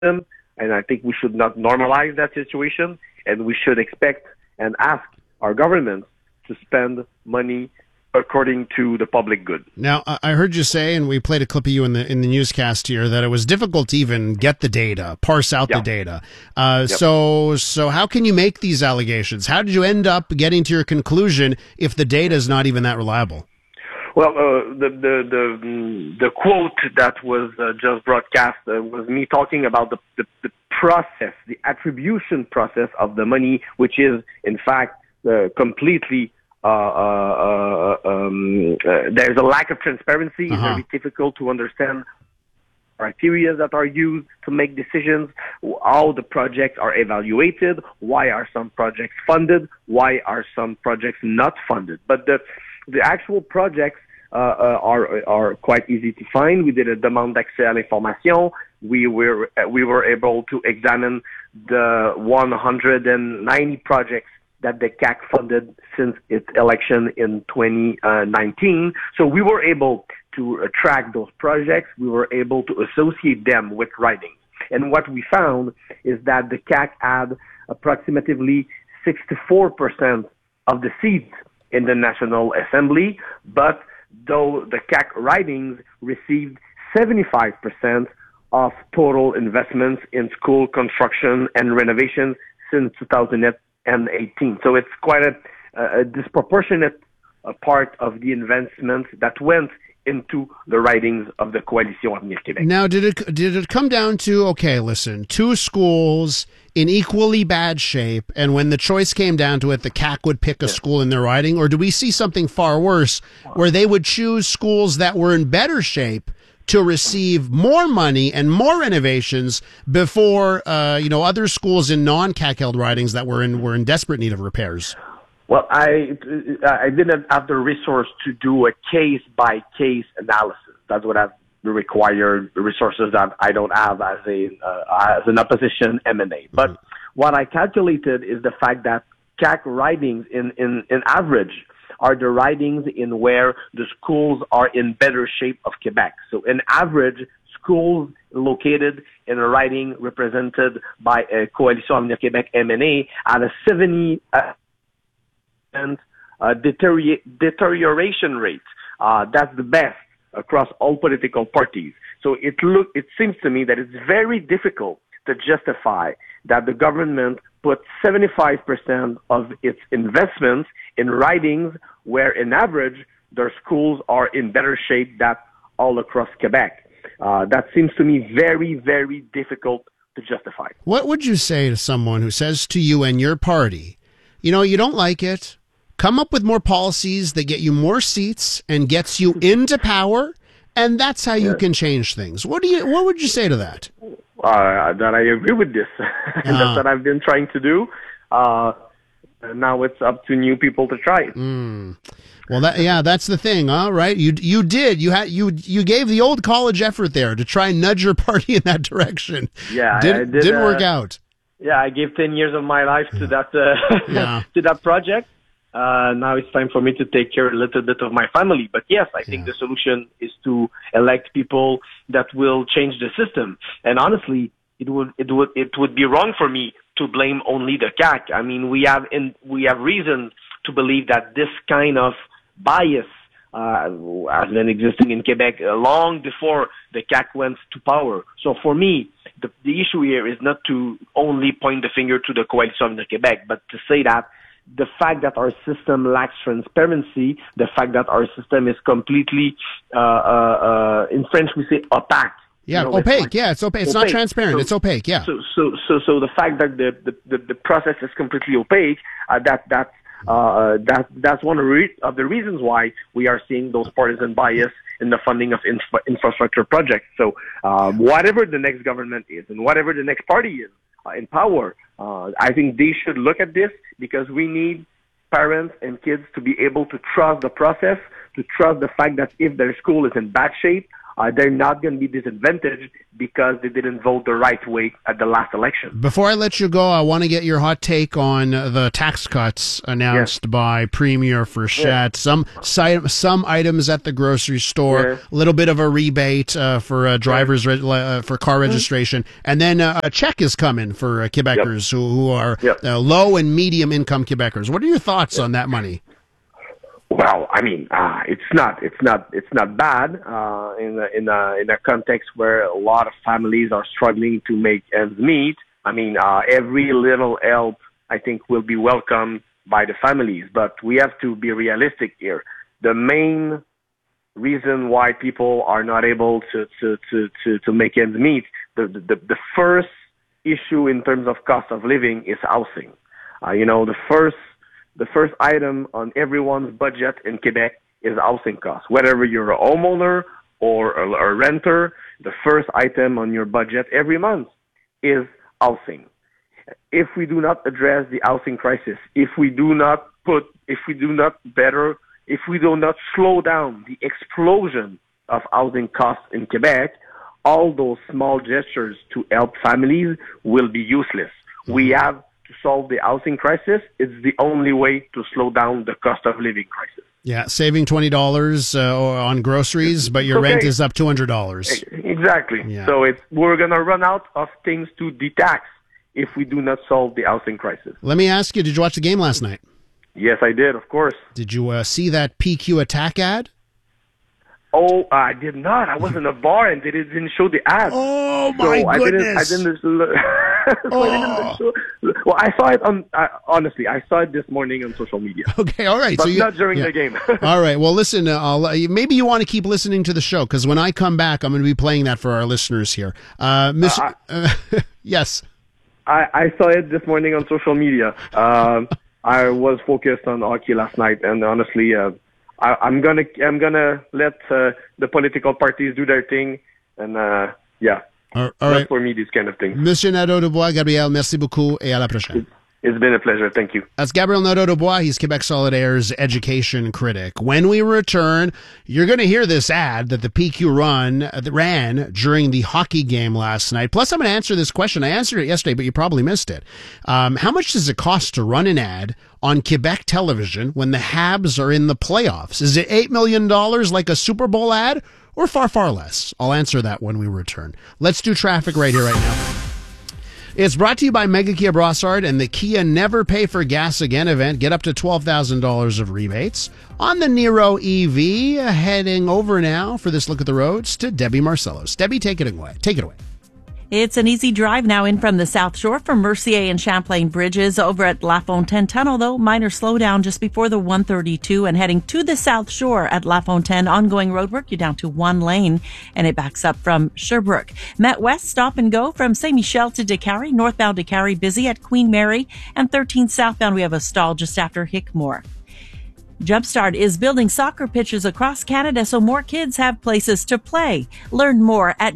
them, and I think we should not normalize that situation, and we should expect and ask our governments to spend money according to the public good. Now, I heard you say, and we played a clip of you in the newscast here, that it was difficult to even get the data, parse out the data. So how can you make these allegations? How did you end up getting to your conclusion if the data is not even that reliable? Well, the quote that was just broadcast was me talking about the process, the attribution process of the money, which is in fact completely. There's a lack of transparency. It's very difficult to understand criteria that are used to make decisions, how the projects are evaluated, why are some projects funded, why are some projects not funded. But the actual projects are quite easy to find. We did a demande d'accès à l'information. We were able to examine the 190 projects that the CAQ funded since its election in 2019. So we were able to track those projects. We were able to associate them with ridings. And what we found is that the CAQ had approximately 64% of the seats in the National Assembly, but though the CAQ ridings received 75% of total investments in school construction and renovation since 2018. So it's quite a disproportionate part of the investment that went into the ridings of the Coalition Avenir Québec. Now, did it come down to, okay, listen, two schools in equally bad shape, and when the choice came down to it, the CAQ would pick a school in their riding, or do we see something far worse, where they would choose schools that were in better shape to receive more money and more renovations before other schools in non-CAQ held ridings that were in desperate need of repairs? Well, I didn't have the resource to do a case-by-case analysis. That's what I've required, resources that I don't have as an opposition MNA. But what I calculated is the fact that CAQ ridings in average are the ridings in where the schools are in better shape of Quebec. So in average, schools located in a riding represented by a Coalition Avenir Québec MNA at a 70% deterioration rate. That's the best across all political parties. So it seems to me that it's very difficult to justify that the government put 75% of its investments in ridings where, in average, their schools are in better shape than all across Quebec. That seems to me very, very difficult to justify. What would you say to someone who says to you and your party, you don't like it, come up with more policies that get you more seats and gets you into power, and that's how you can change things? What would you say to that? That I agree with this. And that's what I've been trying to do. Now it's up to new people to try it. Well, that's the thing, right? You gave the old college effort there to try and nudge your party in that direction. Yeah, didn't work out. Yeah, I gave 10 years of my life to that to that project. Now it's time for me to take care a little bit of my family. But yes, I think the solution is to elect people that will change the system. And honestly, it would be wrong for me to blame only the CAQ. I mean, we have reason to believe that this kind of bias has been existing in Quebec long before the CAQ went to power. So for me, the issue here is not to only point the finger to the Coalition Avenir Québec, but to say that the fact that our system lacks transparency, the fact that our system is completely, in French we say opaque. Yeah, opaque. It's opaque. It's not transparent. It's opaque. Yeah. So the fact that the process is completely opaque, that's one of the reasons why we are seeing those partisan bias in the funding of infrastructure projects. So whatever the next government is and whatever the next party is in power, I think they should look at this, because we need parents and kids to be able to trust the process, to trust the fact that if their school is in bad shape, they're not going to be disadvantaged because they didn't vote the right way at the last election. Before I let you go, I want to get your hot take on the tax cuts announced by Premier Frechette. Some items at the grocery store, a little bit of a rebate for drivers for car registration, and then a check is coming for Quebecers who are low and medium income Quebecers. What are your thoughts on that money? Well, I mean, it's not bad in a context where a lot of families are struggling to make ends meet. I mean, every little help, I think, will be welcomed by the families, but we have to be realistic here. The main reason why people are not able to make ends meet, the first issue in terms of cost of living is housing. The first item on everyone's budget in Quebec is housing costs. Whether you're a homeowner or a renter, the first item on your budget every month is housing. If we do not address the housing crisis, if we do not slow down the explosion of housing costs in Quebec, all those small gestures to help families will be useless. We have to solve the housing crisis. It's the only way to slow down the cost of living crisis. Yeah, saving $20 on groceries, but your rent is up $200. Exactly. Yeah. So we're going to run out of things to detax if we do not solve the housing crisis. Let me ask you, did you watch the game last night? Yes, I did, of course. Did you see that PQ attack ad? Oh, I did not. I was in a bar and they didn't show the ad. Oh, my goodness. I didn't well, I saw it honestly, I saw it this morning on social media. Okay, all right. But not during the game. All right. Well, listen, maybe you want to keep listening to the show, because when I come back, I'm going to be playing that for our listeners here. Yes. I saw it this morning on social media. I was focused on hockey last night, and honestly, I'm gonna let the political parties do their thing, and all right. Not for me, these kind of things. Monsieur Nadeau-Dubois, Gabriel, merci beaucoup, et à la prochaine. It's been a pleasure. Thank you. That's Gabriel Nadeau-Dubois. He's Quebec Solidaire's education critic. When we return, you're going to hear this ad that the PQ ran during the hockey game last night. Plus, I'm going to answer this question. I answered it yesterday, but you probably missed it. How much does it cost to run an ad on Quebec television when the Habs are in the playoffs? Is it $8 million like a Super Bowl ad, or far, far less? I'll answer that when we return. Let's do traffic right here, right now. It's brought to you by Mega Kia Brossard and the Kia Never Pay for Gas Again event. Get up to $12,000 of rebates on the Niro EV. Heading over now for this look at the roads to Debbie Marcellos. Debbie, take it away. It's an easy drive now in from the South Shore from Mercier and Champlain Bridges. Over at La Fontaine Tunnel, though, minor slowdown just before the 132 and heading to the South Shore at La Fontaine. Ongoing roadwork, you're down to one lane and it backs up from Sherbrooke. Met West, stop and go from Saint Michel to Décarie. Northbound Décarie busy at Queen Mary, and 13 southbound we have a stall just after Hickmore. Jumpstart is building soccer pitches across Canada so more kids have places to play. Learn more at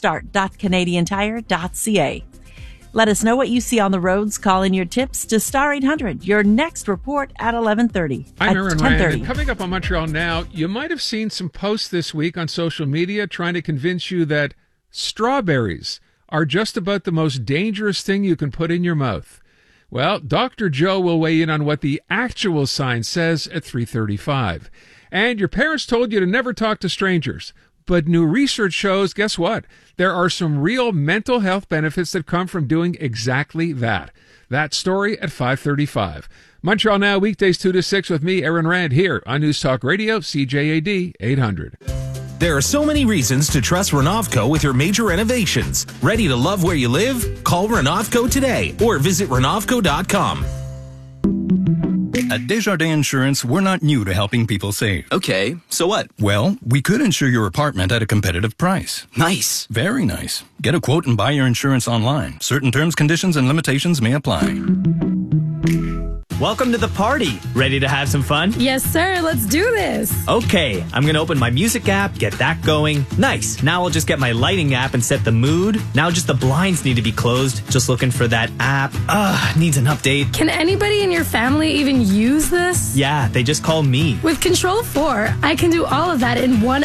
jumpstart.canadiantire.ca. Let us know what you see on the roads. Call in your tips to Star 800. Your next report at 11:30. I'm Aaron Rand, and coming up on Montreal Now, you might have seen some posts this week on social media trying to convince you that strawberries are just about the most dangerous thing you can put in your mouth. Well, Dr. Joe will weigh in on what the actual science says at 3:35. And your parents told you to never talk to strangers. But new research shows, guess what? There are some real mental health benefits that come from doing exactly that. That story at 5:35. Montreal Now, weekdays 2 to 6 with me, Aaron Rand, here on News Talk Radio, CJAD 800. There are so many reasons to trust Renovco with your major renovations. Ready to love where you live? Call Renovco today or visit Renovco.com. At Desjardins Insurance, we're not new to helping people save. Okay, so what? Well, we could insure your apartment at a competitive price. Nice. Very nice. Get a quote and buy your insurance online. Certain terms, conditions, and limitations may apply. Welcome to the party. Ready to have some fun? Yes, sir. Let's do this. Okay, I'm going to open my music app, get that going. Nice. Now I'll just get my lighting app and set the mood. Now just the blinds need to be closed. Just looking for that app. Needs an update. Can anybody in your family even use this? Yeah, they just call me. With Control 4, I can do all of that in one app.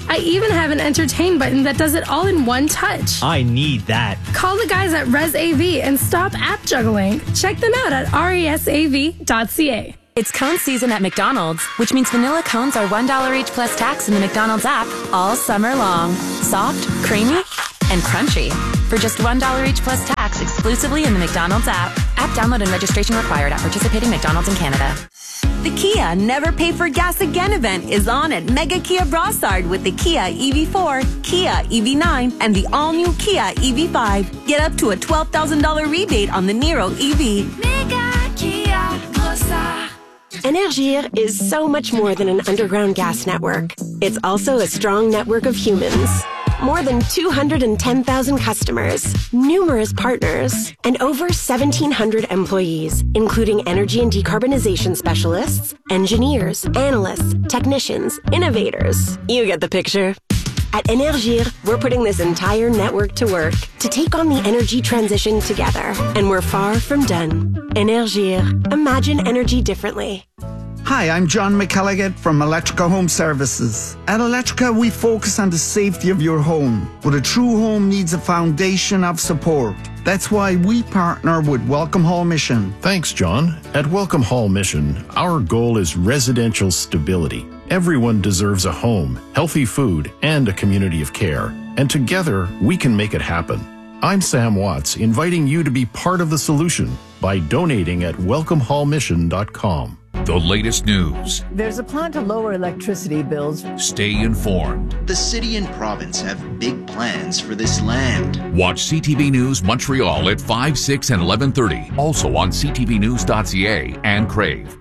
I even have an entertain button that does it all in one touch. I need that. Call the guys at ResAV and stop app juggling. Check them out at resav.ca. It's cone season at McDonald's, which means vanilla cones are $1 each plus tax in the McDonald's app all summer long. Soft, creamy, and crunchy. For just $1 each plus tax exclusively in the McDonald's app. App download and registration required at participating McDonald's in Canada. The Kia Never Pay for Gas Again event is on at Mega Kia Brossard with the Kia EV4, Kia EV9, and the all-new Kia EV5. Get up to a $12,000 rebate on the Niro EV. Mega Kia Brossard. Énergir is so much more than an underground gas network. It's also a strong network of humans. More than 210,000 customers, numerous partners, and over 1,700 employees, including energy and decarbonization specialists, engineers, analysts, technicians, innovators. You get the picture. At Énergir, we're putting this entire network to work to take on the energy transition together. And we're far from done. Énergir. Imagine energy differently. Hi, I'm John McElligott from Electrica Home Services. At Electrica, we focus on the safety of your home, but a true home needs a foundation of support. That's why we partner with Welcome Hall Mission. Thanks, John. At Welcome Hall Mission, our goal is residential stability. Everyone deserves a home, healthy food, and a community of care. And together, we can make it happen. I'm Sam Watts, inviting you to be part of the solution by donating at welcomehallmission.com. The latest news. There's a plan to lower electricity bills. Stay informed. The city and province have big plans for this land. Watch CTV News Montreal at 5, 6, and 11:30. Also on ctvnews.ca and Crave.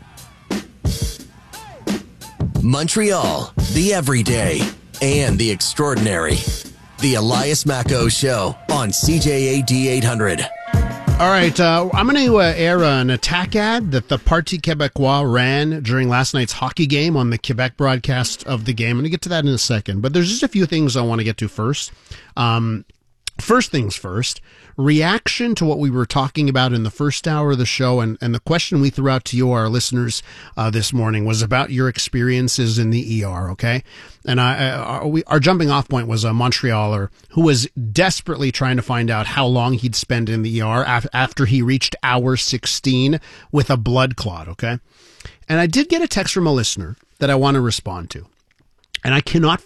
Montreal, the everyday and the extraordinary. The Elias Macco Show on CJAD 800. All right, I'm going to air an attack ad that the Parti Québécois ran during last night's hockey game on the Quebec broadcast of the game. I'm going to get to that in a second, but there's just a few things I want to get to first. First things first, reaction to what we were talking about in the first hour of the show, and the question we threw out to you, our listeners, this morning was about your experiences in the ER, okay? And our jumping off point was a Montrealer who was desperately trying to find out how long he'd spent in the ER after he reached hour 16 with a blood clot, okay? And I did get a text from a listener that I want to respond to. And I cannot,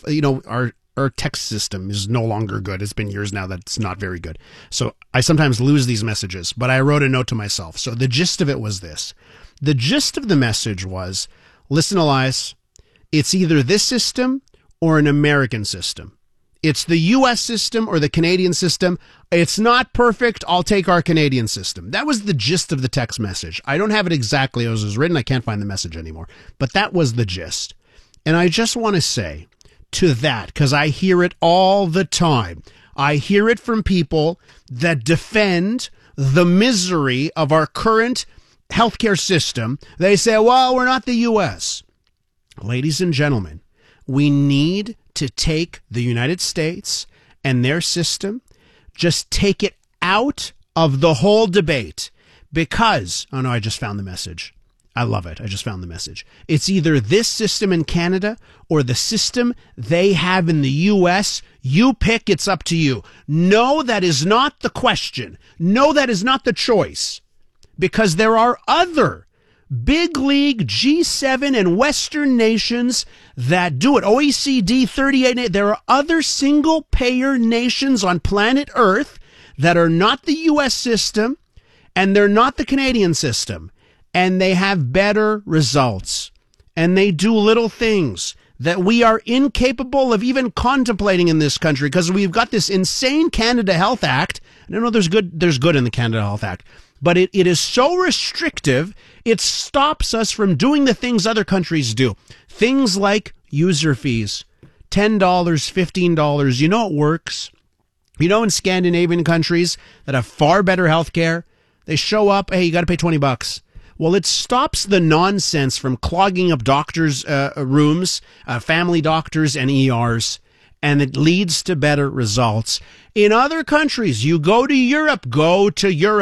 our text system is no longer good. It's been years now that it's not very good. So I sometimes lose these messages, but I wrote a note to myself. So the gist of it was this. The gist of the message was, listen, Elias, it's either this system or an American system. It's the U.S. system or the Canadian system. It's not perfect. I'll take our Canadian system. That was the gist of the text message. I don't have it exactly as it was written. I can't find the message anymore. But that was the gist. And I just want to say, to that, because I hear it all the time. I hear it from people that defend the misery of our current healthcare system. They say, well, we're not the U.S. Ladies and gentlemen, we need to take the United States and their system, just take it out of the whole debate because, oh no, I just found the message. I love it. I just found the message. It's either this system in Canada or the system they have in the U.S. You pick. It's up to you. No, that is not the question. No, that is not the choice. Because there are other big league G7 and Western nations that do it. OECD 38. There are other single payer nations on planet Earth that are not the U.S. system and they're not the Canadian system. And they have better results. And they do little things that we are incapable of even contemplating in this country because we've got this insane Canada Health Act. And I know there's good in the Canada Health Act, but it is so restrictive, it stops us from doing the things other countries do. Things like user fees, $10, $15. You know it works. You know in Scandinavian countries that have far better health care, they show up, hey, you got to pay $20. Well, it stops the nonsense from clogging up doctors' rooms, family doctors, and ERs, and it leads to better results. In other countries, you go to Europe, go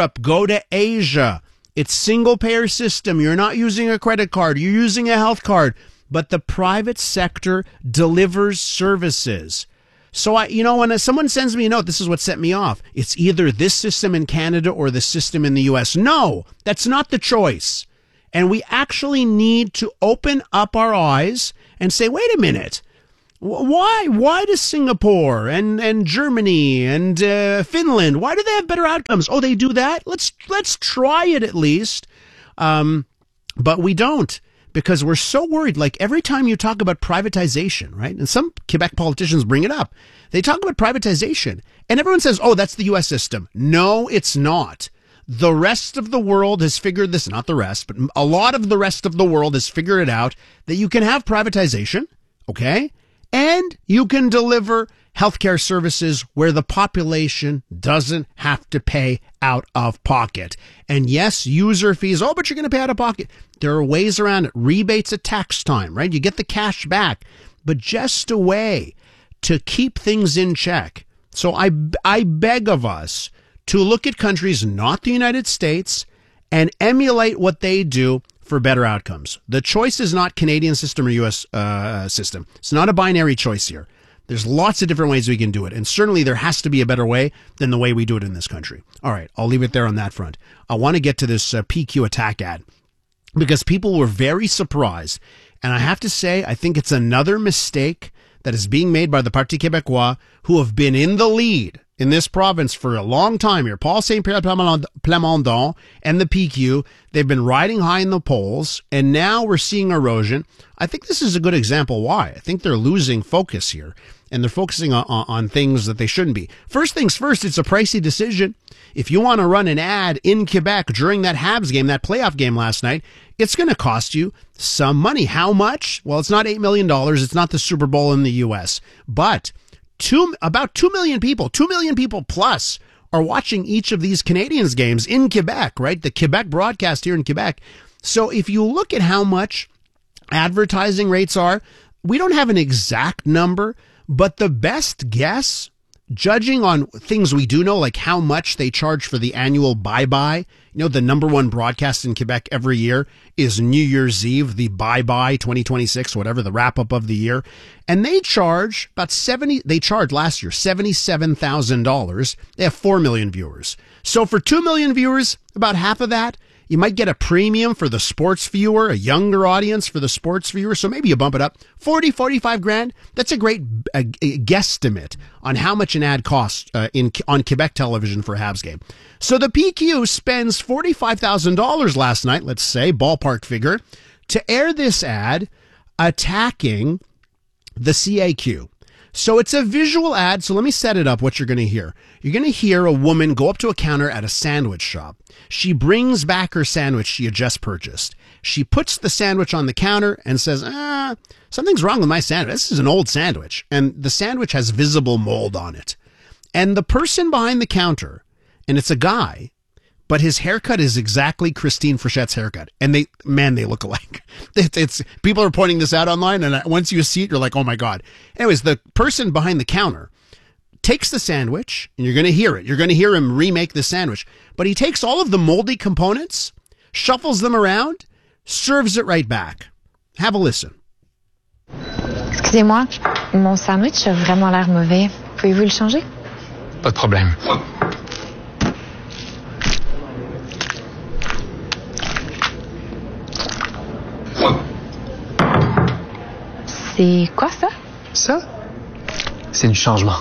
to Asia. It's single-payer system. You're not using a credit card. You're using a health card. but the private sector delivers services. So when someone sends me a note, this is what set me off. It's either this system in Canada or the system in the U.S. No, that's not the choice. And we actually need to open up our eyes and say, wait a minute. Why does Singapore and Germany and Finland, why do they have better outcomes? Oh, they do that? Let's try it at least. But we don't, because we're so worried. Like every time you talk about privatization, right? And some Quebec politicians bring it up. They talk about privatization and everyone says, oh, that's the U.S. system. No, it's not. The rest of the world has figured this, not the rest, but a lot of the rest of the world has figured it out that you can have privatization, okay? And you can deliver healthcare services where the population doesn't have to pay out of pocket. And yes, user fees. Oh, but you're going to pay out of pocket. There are ways around it. Rebates at tax time, right? You get the cash back, but just a way to keep things in check. So I beg of us to look at countries, not the United States, and emulate what they do for better outcomes. The choice is not Canadian system or U.S. System. It's not a binary choice here. There's lots of different ways we can do it. And certainly there has to be a better way than the way we do it in this country. All right, I'll leave it there on that front. I want to get to this PQ attack ad because people were very surprised. And I have to say, I think it's another mistake that is being made by the Parti Québécois, who have been in the lead in this province for a long time here. Paul Saint-Pierre Plamondon and the PQ, they've been riding high in the polls, and now we're seeing erosion. I think this is a good example why. I think they're losing focus here, and they're focusing on things that they shouldn't be. First things first, it's a pricey decision. If you want to run an ad in Quebec during that Habs game, that playoff game last night, it's going to cost you some money. How much? Well, it's not $8 million. It's not the Super Bowl in the U.S., but about 2 million people, 2 million people plus are watching each of these Canadians games in Quebec, right? The Quebec broadcast here in Quebec. So if you look at how much advertising rates are, we don't have an exact number, but the best guess, judging on things we do know, like how much they charge for the annual bye-bye, the number one broadcast in Quebec every year is New Year's Eve, the bye-bye 2026, whatever, the wrap-up of the year. And they charge last year, $77,000. They have 4 million viewers. So for 2 million viewers, about half of that, you might get a premium for the sports viewer, a younger audience for the sports viewer. So maybe you bump it up 40, 45 grand. That's a great guesstimate on how much an ad costs on Quebec television for a Habs game. So the PQ spends $45,000 last night, let's say, ballpark figure, to air this ad attacking the CAQ. So it's a visual ad. So let me set it up, what you're going to hear. You're going to hear a woman go up to a counter at a sandwich shop. She brings back her sandwich she had just purchased. She puts the sandwich on the counter and says, something's wrong with my sandwich. This is an old sandwich. And the sandwich has visible mold on it. And the person behind the counter, and it's a guy, but his haircut is exactly Christine Frichette's haircut. And they look alike. It's people are pointing this out online, and once you see it, you're like, oh my God. Anyways, the person behind the counter takes the sandwich, and you're going to hear it. You're going to hear him remake the sandwich. But he takes all of the moldy components, shuffles them around, serves it right back. Have a listen. Excusez-moi, mon sandwich a vraiment l'air mauvais. Pouvez-vous le changer? Pas de problème. C'est quoi ça? Ça? C'est du changement.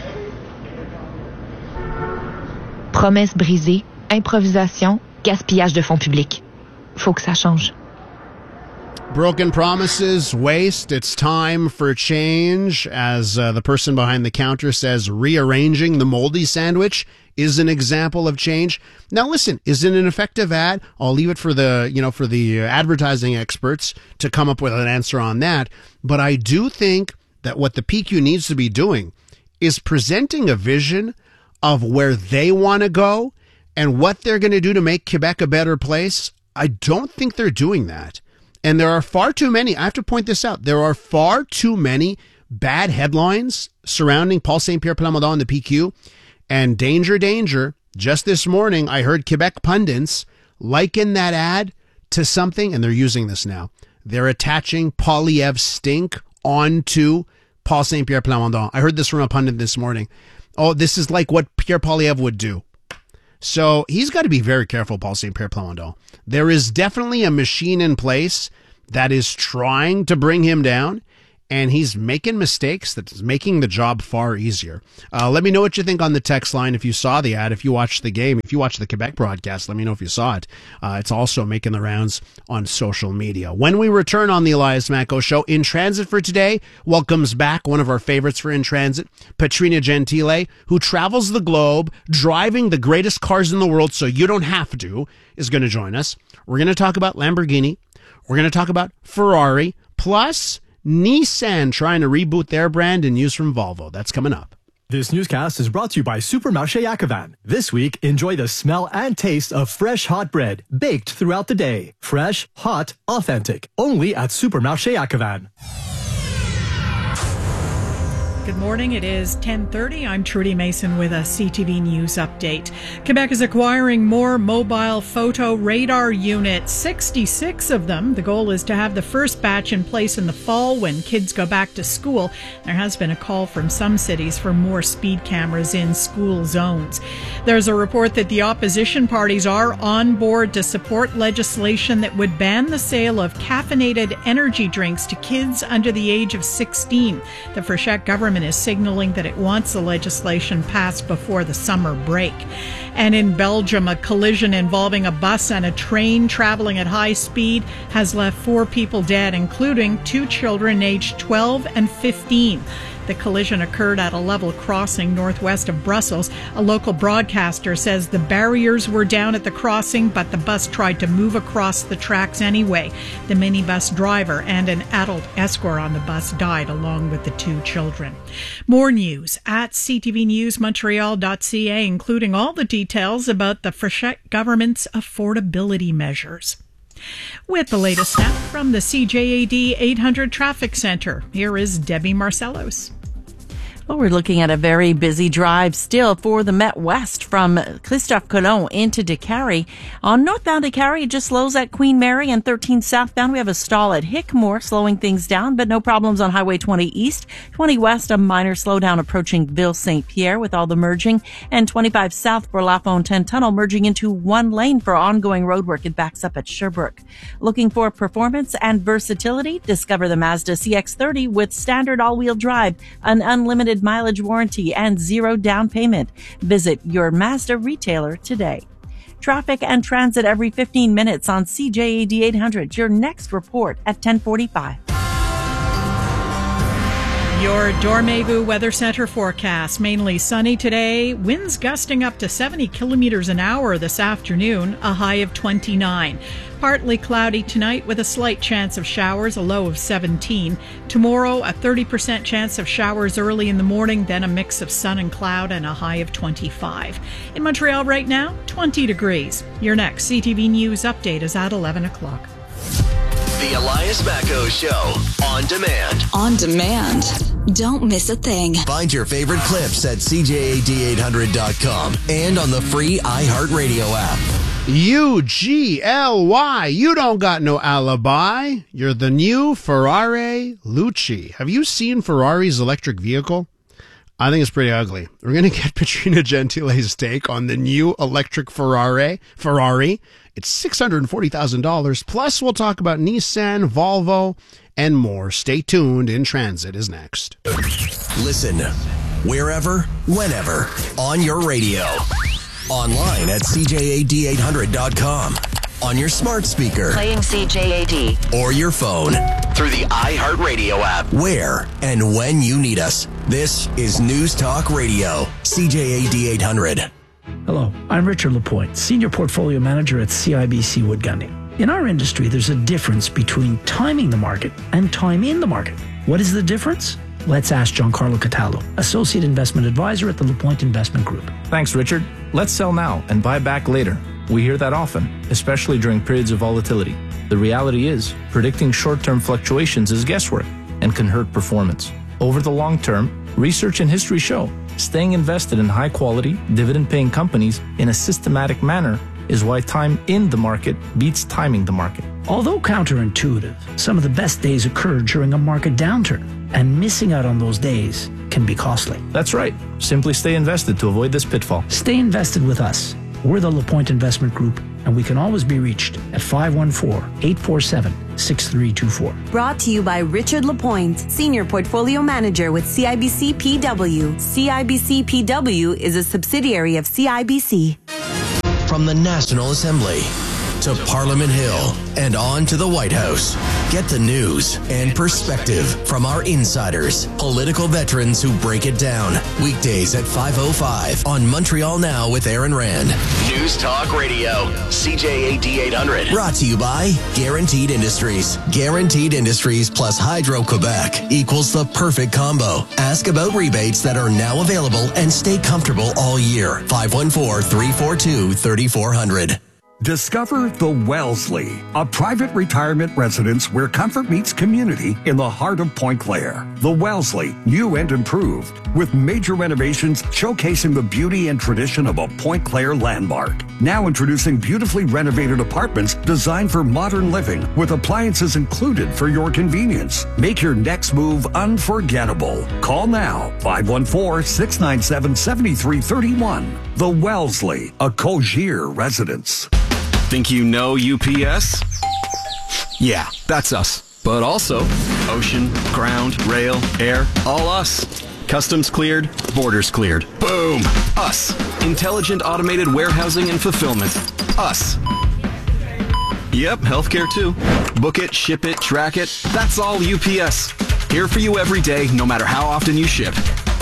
Promesses brisées, improvisation, gaspillage de fonds publics. Faut que ça change. Broken promises, waste. It's time for change. As the person behind the counter says, rearranging the moldy sandwich is an example of change. Now, listen, is it an effective ad? I'll leave it for the advertising experts to come up with an answer on that. But I do think that what the PQ needs to be doing is presenting a vision of where they want to go and what they're going to do to make Quebec a better place. I don't think they're doing that. And there are far too many, I have to point this out, there are far too many bad headlines surrounding Paul Saint-Pierre Plamondon and the PQ. And danger, danger, just this morning, I heard Quebec pundits liken that ad to something, and they're using this now, they're attaching Poilievre stink onto Paul Saint-Pierre Plamondon. I heard this from a pundit this morning. Oh, this is like what Pierre Poilievre would do. So he's got to be very careful, Paul Saint-Pierre Plamondon. There is definitely a machine in place that is trying to bring him down, and he's making mistakes that's making the job far easier. Let me know what you think on the text line if you saw the ad, if you watched the game, if you watched the Quebec broadcast, let me know if you saw it. It's also making the rounds on social media. When we return on the Elias Macko Show, In Transit for today welcomes back one of our favorites for In Transit, Patrina Gentile, who travels the globe driving the greatest cars in the world so you don't have to, is going to join us. We're going to talk about Lamborghini. We're going to talk about Ferrari, plus Nissan trying to reboot their brand and news from Volvo. That's coming up. This newscast is brought to you by Supermarché Yakavan. This week, enjoy the smell and taste of fresh hot bread, baked throughout the day. Fresh, hot, authentic. Only at Supermarché Yakavan. Good morning. It is 10:30. I'm Trudy Mason with a CTV News update. Quebec is acquiring more mobile photo radar units, 66 of them. The goal is to have the first batch in place in the fall when kids go back to school. There has been a call from some cities for more speed cameras in school zones. There's a report that the opposition parties are on board to support legislation that would ban the sale of caffeinated energy drinks to kids under the age of 16. The Frechette government is signaling that it wants the legislation passed before the summer break. And in Belgium, a collision involving a bus and a train traveling at high speed has left 4 people dead, including 2 children aged 12 and 15. The collision occurred at a level crossing northwest of Brussels. A local broadcaster says the barriers were down at the crossing, but the bus tried to move across the tracks anyway. The minibus driver and an adult escort on the bus died along with the 2 children. More news at ctvnewsmontreal.ca, including all the details about the Frechette government's affordability measures. With the latest snap from the CJAD 800 Traffic Center, here is Debbie Marcellos. Well, we're looking at a very busy drive still for the Met West from Christophe Colomb into Décarie. On northbound Décarie, it just slows at Queen Mary, and 13 southbound, we have a stall at Hickmore, slowing things down, but no problems on Highway 20 East. 20 West, a minor slowdown approaching Ville-Saint-Pierre with all the merging, and 25 South for La Fontaine Tunnel merging into one lane for ongoing roadwork. It backs up at Sherbrooke. Looking for performance and versatility? Discover the Mazda CX-30 with standard all-wheel drive, an unlimited mileage warranty, and 0 down payment. Visit your Mazda retailer today. Traffic and transit every 15 minutes on CJAD 800. Your next report at 10:45. Your Dormez-vous Weather Center forecast. Mainly sunny today. Winds gusting up to 70 kilometers an hour this afternoon, a high of 29. Partly cloudy tonight with a slight chance of showers, a low of 17. Tomorrow, a 30% chance of showers early in the morning, then a mix of sun and cloud and a high of 25. In Montreal right now, 20 degrees. Your next CTV News update is at 11 o'clock. The Elias Macko Show, on demand. On demand. Don't miss a thing. Find your favorite clips at CJAD800.com and on the free iHeartRadio app. UGLY. You don't got no alibi. You're the new Ferrari Lucci. Have you seen Ferrari's electric vehicle? I think it's pretty ugly. We're going to get Patrina Gentile's take on the new electric Ferrari. It's $640,000. Plus, we'll talk about Nissan, Volvo, and more. Stay tuned. In Transit is next. Listen wherever, whenever, on your radio. Online at CJAD800.com. On your smart speaker. Playing CJAD. Or your phone. Through the iHeartRadio app. Where and when you need us. This is News Talk Radio. CJAD 800. Hello, I'm Richard Lapointe, Senior Portfolio Manager at CIBC Wood Gundy. In our industry, there's a difference between timing the market and time in the market. What is the difference? Let's ask Giancarlo Cataldo, Associate Investment Advisor at the Lapointe Investment Group. Thanks, Richard. Let's sell now and buy back later. We hear that often, especially during periods of volatility. The reality is, predicting short-term fluctuations is guesswork and can hurt performance. Over the long term, research and history show staying invested in high-quality, dividend-paying companies in a systematic manner is why time in the market beats timing the market. Although counterintuitive, some of the best days occur during a market downturn, and missing out on those days can be costly. That's right. Simply stay invested to avoid this pitfall. Stay invested with us. We're the LaPointe Investment Group, and we can always be reached at 514-847-6324. Brought to you by Richard Lapointe, Senior Portfolio Manager with CIBC PW. CIBC PW is a subsidiary of CIBC. From the National Assembly to Parliament Hill and on to the White House. Get the news and perspective from our insiders, political veterans who break it down. Weekdays at 5:05 on Montreal Now with Aaron Rand. News Talk Radio, CJAD 800. Brought to you by Guaranteed Industries. Guaranteed Industries plus Hydro-Quebec equals the perfect combo. Ask about rebates that are now available and stay comfortable all year. 514-342-3400. Discover the Wellesley, a private retirement residence where comfort meets community in the heart of Point Claire. The Wellesley, new and improved, with major renovations showcasing the beauty and tradition of a Point Claire landmark. Now introducing beautifully renovated apartments designed for modern living with appliances included for your convenience. Make your next move unforgettable. Call now, 514-697-7331. The Wellesley, a Cogir residence. Think you know UPS? Yeah, that's us. But also ocean, ground, rail, air, all us. Customs cleared, borders cleared. Boom! Us. Intelligent automated warehousing and fulfillment. Us. Yep, healthcare too. Book it, ship it, track it. That's all UPS. Here for you every day, no matter how often you ship.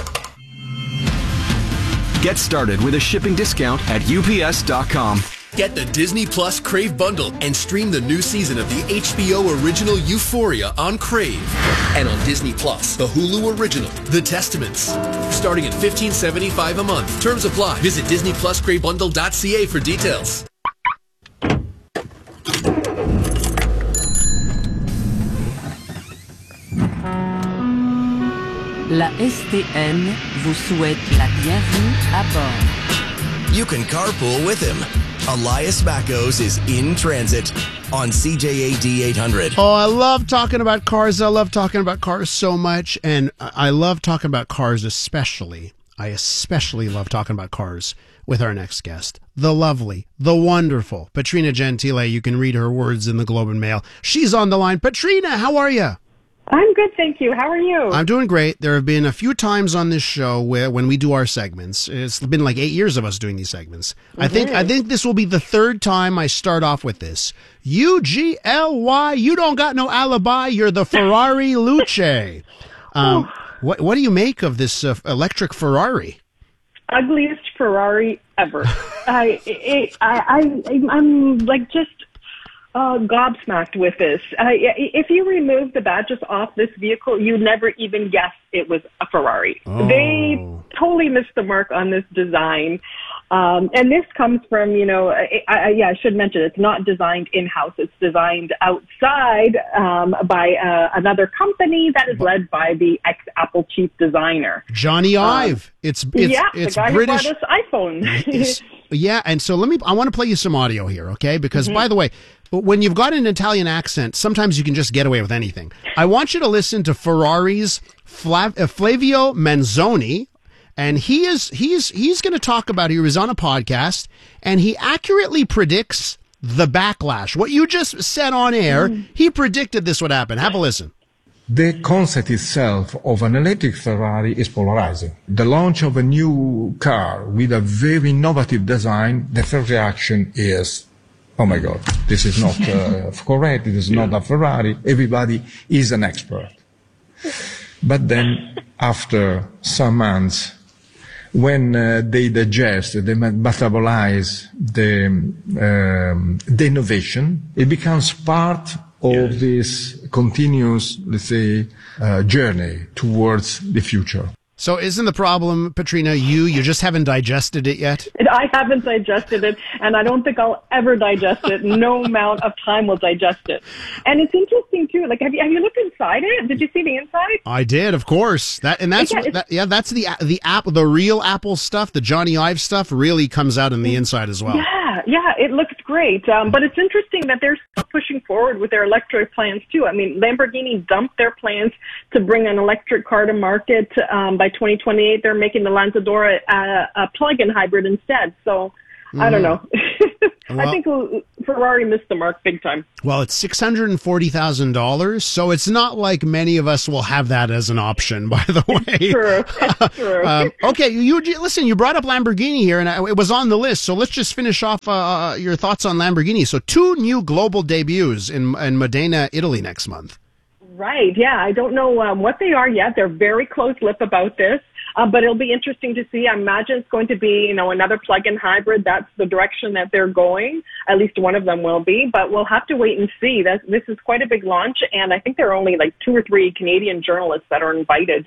Get started with a shipping discount at UPS.com. Get the Disney Plus Crave bundle and stream the new season of the HBO original Euphoria on Crave. And on Disney Plus, the Hulu original, The Testaments. Starting at $15.75 a month. Terms apply. Visit DisneyPlusCraveBundle.ca for details. La STN vous souhaite la bienvenue à bord. You can carpool with him. Elias Mackos is in transit on CJAD 800. Oh, I love talking about cars. I love talking about cars so much. And I love talking about cars especially. I especially love talking about cars with our next guest. The lovely, the wonderful Patrina Gentile. You can read her words in the Globe and Mail. She's on the line. Patrina, how are you? I'm good, thank you. How are you? I'm doing great. There have been a few times on this show where when we do our segments, it's been like 8 years of us doing these segments. Mm-hmm. I think this will be the third time I start off with this. UGLY, you don't got no alibi. You're the Ferrari Luce. What do you make of this electric Ferrari? Ugliest Ferrari ever. I'm like just gobsmacked with this. If you remove the badges off this vehicle, you never even guess it was a Ferrari. Oh. They totally missed the mark on this design. And this comes from, I should mention, it's not designed in-house. It's designed outside by another company that is led by the ex-Apple chief designer. Johnny Ive. It's the guy British. who brought us iPhone. Yeah, and so I want to play you some audio here, okay? Because, by the way, when you've got an Italian accent, sometimes you can just get away with anything. I want you to listen to Ferrari's Flavio Manzoni, and he's going to talk about, he was on a podcast, and he accurately predicts the backlash. What you just said on air, he predicted this would happen. Have a listen. The concept itself of an electric Ferrari is polarizing. The launch of a new car with a very innovative design, the first reaction is, oh my God, this is not correct, this is not a Ferrari, everybody is an expert. But then, after some months, when they digest, they metabolize the innovation, it becomes part of this continuous, let's say, journey towards the future. So isn't the problem, Petrina, you just haven't digested it yet? I haven't digested it, and I don't think I'll ever digest it. No amount of time will digest it. And it's interesting too. Like, have you looked inside it? Did you see the inside? I did, of course. That's the real Apple stuff. The Johnny Ive stuff really comes out in the inside as well. Yeah, it looks great. But it's interesting that they're still pushing forward with their electric plans too. I mean, Lamborghini dumped their plans to bring an electric car to market by 2028. They're making the Lanzadora a plug-in hybrid instead. So I don't know. Well, I think Ferrari missed the mark big time. Well, it's $640,000, so it's not like many of us will have that as an option, by the way. True. Okay, listen, you brought up Lamborghini here, and it was on the list, so let's just finish off your thoughts on Lamborghini. So 2 new global debuts in Modena, Italy next month. Right, yeah. I don't know what they are yet. They're very close-lipped about this. But it'll be interesting to see. I imagine it's going to be, another plug-in hybrid. That's the direction that they're going. At least one of them will be. But we'll have to wait and see. This is quite a big launch, and I think there are only like 2 or 3 Canadian journalists that are invited.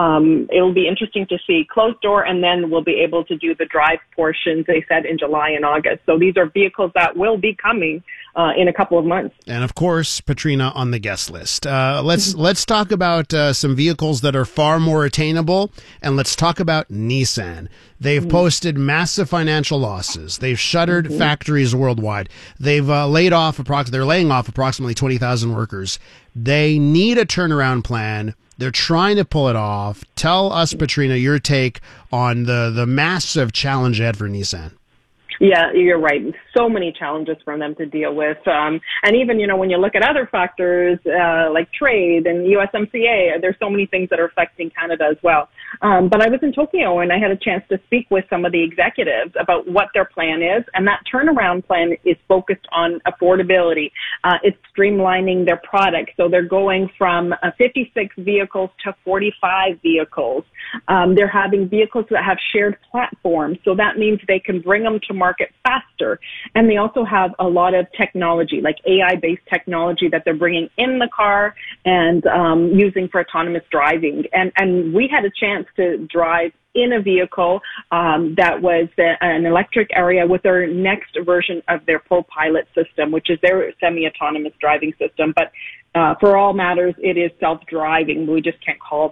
It'll be interesting to see. Closed door, and then we'll be able to do the drive portions, they said, in July and August. So these are vehicles that will be coming in a couple of months. And of course, Petrina on the guest list. Let's talk about some vehicles that are far more attainable, and let's talk about Nissan. They've posted massive financial losses. They've shuttered factories worldwide. They've they're laying off approximately 20,000 workers. They need a turnaround plan. They're trying to pull it off. Tell us, Petrina, your take on the massive challenge ahead for Nissan. Yeah, you're right. So many challenges for them to deal with. And even, when you look at other factors like trade and USMCA, there's so many things that are affecting Canada as well. But I was in Tokyo and I had a chance to speak with some of the executives about what their plan is. And that turnaround plan is focused on affordability. It's streamlining their product. So they're going from 56 vehicles to 45 vehicles. They're having vehicles that have shared platforms. So that means they can bring them to market faster. And they also have a lot of technology, like AI-based technology that they're bringing in the car and using for autonomous driving. And we had a chance to drive in a vehicle that was an electric area with their next version of their ProPilot system, which is their semi-autonomous driving system. But for all matters, it is self-driving. We just can't call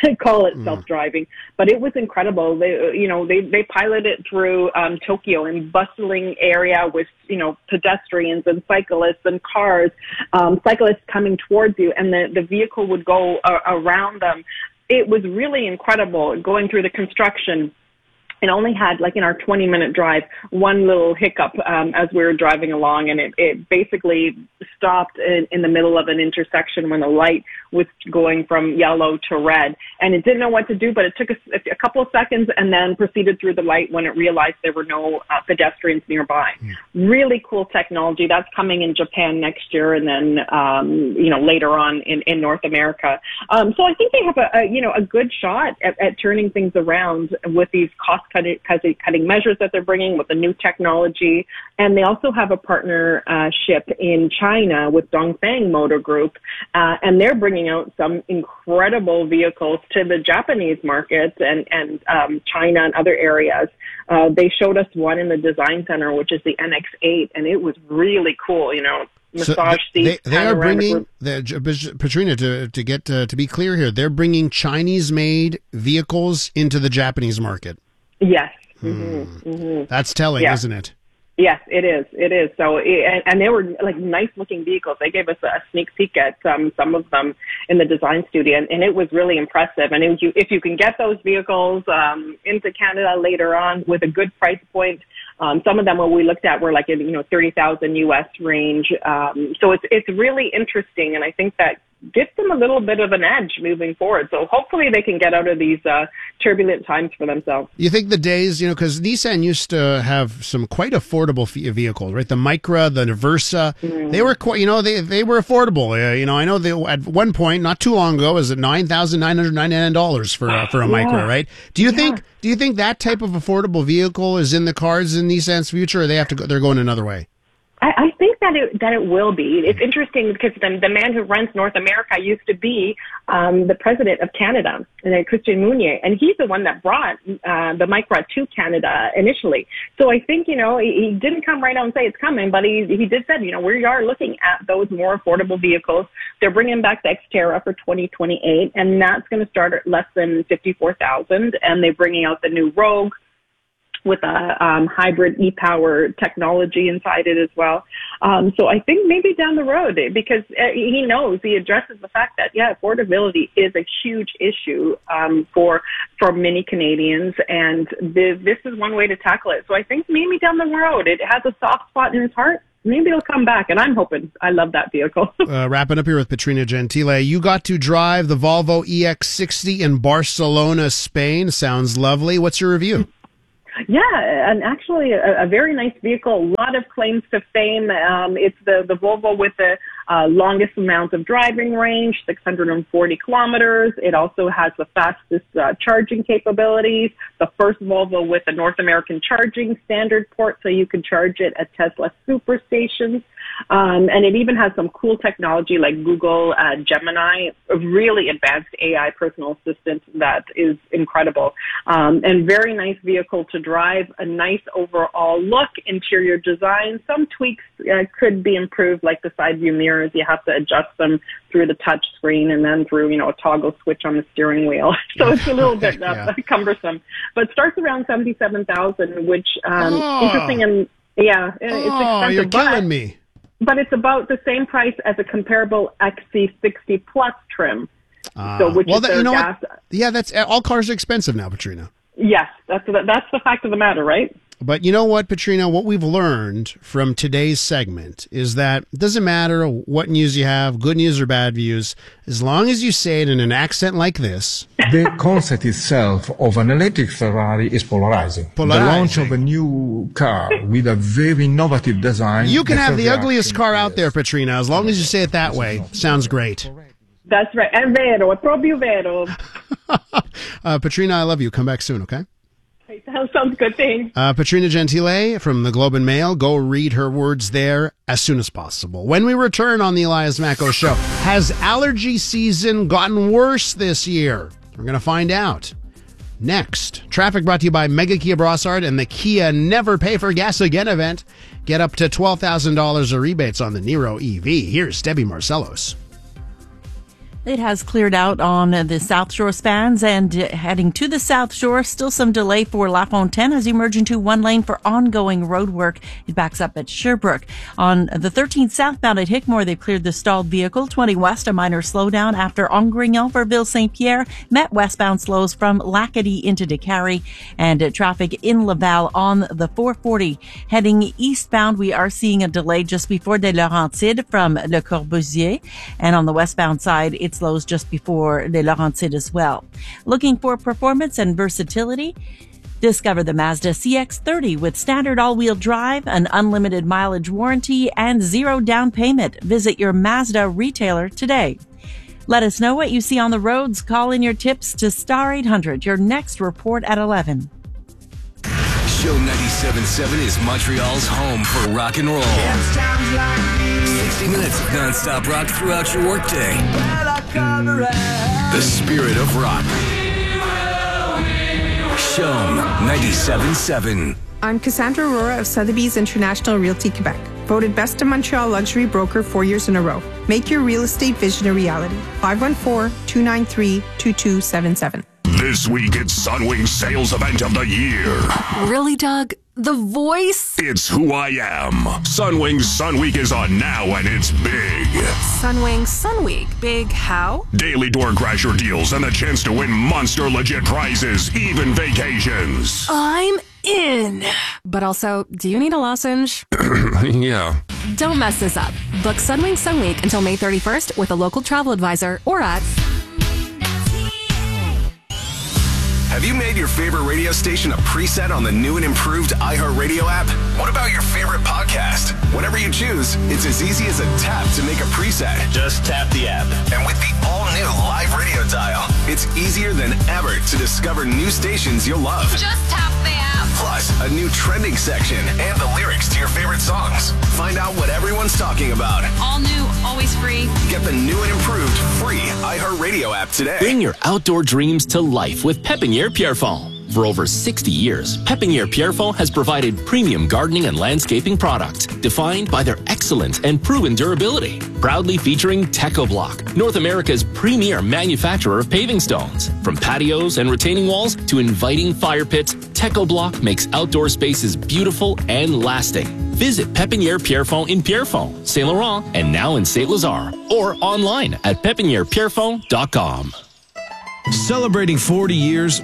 it self-driving. But it was incredible. They piloted it through Tokyo in bustling area with, pedestrians and cyclists and cars, cyclists coming towards you, and the vehicle would go around them. It was really incredible going through the construction. It only had, like in our 20-minute drive, one little hiccup as we were driving along, and it basically stopped in the middle of an intersection when the light was going from yellow to red. And it didn't know what to do, but it took a couple of seconds and then proceeded through the light when it realized there were no pedestrians nearby. Really cool technology. That's coming in Japan next year and then, later on in North America. So I think they have a good shot at turning things around with these cost-cutting measures that they're bringing with the new technology. And they also have a partnership in China with Dongfeng Motor Group, and they're bringing out some incredible vehicles to the Japanese market and China and other areas. They showed us one in the design center, which is the NX8, and it was really cool, massage seats. They are bringing, Petrina, to be clear here, they're bringing Chinese-made vehicles into the Japanese market. Yes. That's telling, isn't it? Yes, it is. It is. So, and they were like nice looking vehicles. They gave us a sneak peek at some of them in the design studio, and it was really impressive. And if you can get those vehicles into Canada later on with a good price point, some of them we looked at were like in $30,000 US range. So it's really interesting, and I think that gives them a little bit of an edge moving forward. So hopefully they can get out of these turbulent times for themselves. You think the days, because Nissan used to have some quite affordable vehicles, right? The Micra, the Versa, they were quite, they were affordable. I know they at one point, not too long ago, was it $9,999 for a Micra, right? Do you think that type of affordable vehicle is in the cards in Nissan's future, or they're going another way? I think that it will be. It's interesting because the man who runs North America used to be the president of Canada, Christian Mounier, and he's the one that brought the Micra to Canada initially. So I think, he didn't come right out and say it's coming, but he did say, we are looking at those more affordable vehicles. They're bringing back the Xterra for 2028, and that's going to start at less than $54,000, and they're bringing out the new Rogue with a hybrid e-power technology inside it as well. So I think maybe down the road, because he addresses the fact that, affordability is a huge issue for many Canadians, and this is one way to tackle it. So I think maybe down the road, it has a soft spot in his heart. Maybe it'll come back, and I'm hoping. I love that vehicle. Wrapping up here with Patrina Gentile. You got to drive the Volvo EX60 in Barcelona, Spain. Sounds lovely. What's your review? Yeah, and actually a very nice vehicle, a lot of claims to fame. It's the Volvo with the longest amount of driving range, 640 kilometers. It also has the fastest charging capabilities, the first Volvo with a North American charging standard port, so you can charge it at Tesla superstations. And it even has some cool technology like Google Gemini, a really advanced AI personal assistant that is incredible. And very nice vehicle to drive, a nice overall look, interior design. Some tweaks could be improved, like the side view mirrors. You have to adjust them through the touch screen and then through, a toggle switch on the steering wheel. So it's a little bit cumbersome. But it starts around $77,000, which interesting and it's expensive. You're killing me. But it's about the same price as a comparable XC60 Plus trim. Which is their gas. Yeah, that's all cars are expensive now, Patrina. Yes, that's the fact of the matter, right? But you know what, Patrina? What we've learned from today's segment is that it doesn't matter what news you have, good news or bad news, as long as you say it in an accent like this. The concept itself of an electric Ferrari is polarizing. The launch of a new car with a very innovative design. You can have the ugliest car out there, Patrina, as long as you say it that way. Sounds great. That's right. È vero, è proprio vero. Patrina, I love you. Come back soon, okay? That sounds good, thanks. Patrina Gentile from the Globe and Mail. Go read her words there as soon as possible. When we return on the Elias Macko Show, has allergy season gotten worse this year? We're going to find out. Next, traffic brought to you by Mega Kia Brossard and the Kia Never Pay for Gas Again event. Get up to $12,000 of rebates on the Niro EV. Here's Debbie Marcellos. It has cleared out on the South Shore spans and heading to the South Shore. Still some delay for La Fontaine as you merge into one lane for ongoing road work. It backs up at Sherbrooke. On the 13th southbound at Hickmore, they've cleared the stalled vehicle. 20 west, a minor slowdown after Angrignon for Ville-Saint-Pierre. Met westbound slows from Lacadie into Décarie. And traffic in Laval on the 440. Heading eastbound, we are seeing a delay just before De Laurentides from Le Corbusier. And on the westbound side, it slows just before Les Laurentides as well. Looking for performance and versatility? Discover the Mazda CX-30 with standard all-wheel drive, an unlimited mileage warranty, and zero down payment. Visit your Mazda retailer today. Let us know what you see on the roads. Call in your tips to Star 800. Your next report at 11. Show 97.7 is Montreal's home for rock and roll. 60 minutes of non-stop rock throughout your workday. The spirit of rock. Show 97.7. I'm Cassandra Aurora of Sotheby's International Realty Quebec. Voted Best of Montreal Luxury Broker 4 years in a row. Make your real estate vision a reality. 514-293-2277. This week, it's Sunwing's sales event of the year. Really, Doug? The voice? It's who I am. Sunwing's Sun Week is on now, and it's big. Sunwing Sun Week. Big how? Daily door crasher deals and the chance to win monster legit prizes, even vacations. I'm in. But also, do you need a lozenge? Yeah. Don't mess this up. Book Sunwing Sun Week until May 31st with a local travel advisor or at... Have you made your favorite radio station a preset on the new and improved iHeartRadio app? What about your favorite podcast? Whatever you choose, it's as easy as a tap to make a preset. Just tap the app. And with the all-new live radio dial, it's easier than ever to discover new stations you'll love. Just tap the app. Plus, a new trending section and the lyrics to your favorite songs. Find out what everyone's talking about. All new, always free. Get the new and improved free iHeartRadio app today. Bring your outdoor dreams to life with Pépinière Pierrefonds. For over 60 years, Pépinière Pierrefonds has provided premium gardening and landscaping products defined by their excellent and proven durability. Proudly featuring TechoBlock, North America's premier manufacturer of paving stones. From patios and retaining walls to inviting fire pits, TechoBlock makes outdoor spaces beautiful and lasting. Visit Pépinière Pierrefonds in Pierrefonds, Saint Laurent, and now in Saint Lazare, or online at pépinièrepierrefonds.com. Celebrating 40 years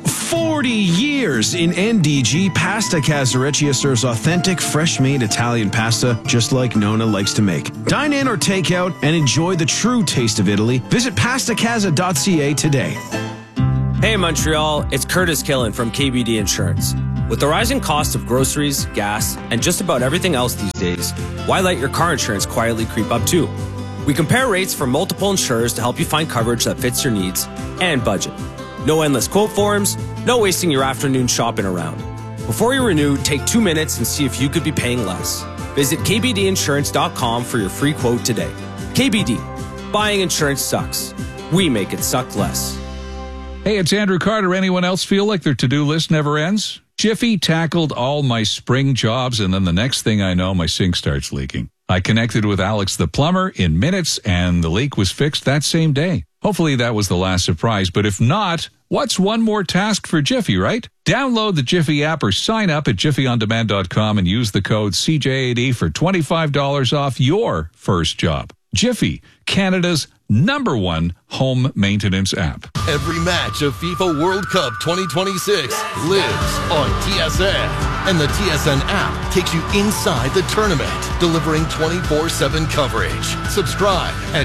in NDG, Pasta Casareccia serves authentic, fresh-made Italian pasta just like Nona likes to make. Dine in or take out and enjoy the true taste of Italy. Visit pastacasa.ca today. Hey Montreal, it's Curtis Killen from KBD Insurance. With the rising cost of groceries, gas, and just about everything else these days, why let your car insurance quietly creep up too? We compare rates from multiple insurers to help you find coverage that fits your needs and budget. No endless quote forms, no wasting your afternoon shopping around. Before you renew, take 2 minutes and see if you could be paying less. Visit kbdinsurance.com for your free quote today. KBD. Buying insurance sucks. We make it suck less. Hey, it's Andrew Carter. Anyone else feel like their to-do list never ends? Jiffy tackled all my spring jobs, and then the next thing I know, my sink starts leaking. I connected with Alex the plumber in minutes, and the leak was fixed that same day. Hopefully that was the last surprise, but if not, what's one more task for Jiffy, right? Download the Jiffy app or sign up at jiffyondemand.com and use the code CJ80 for $25 off your first job. Jiffy, Canada's #1 home maintenance app. Every match of FIFA World Cup 2026 lives on TSN. And the TSN app takes you inside the tournament, delivering 24/7 coverage. Subscribe at